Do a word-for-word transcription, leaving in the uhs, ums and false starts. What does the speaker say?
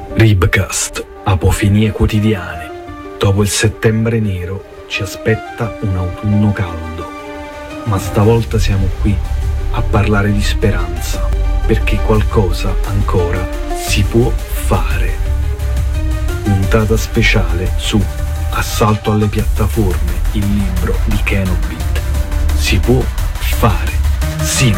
Ribcast, apofinie quotidiane. Dopo il settembre nero ci aspetta un autunno caldo, ma stavolta siamo qui a parlare di speranza, perché qualcosa ancora si può fare. Puntata speciale su Assalto alle piattaforme, il libro di Kenobit. Si può fare. Sigla.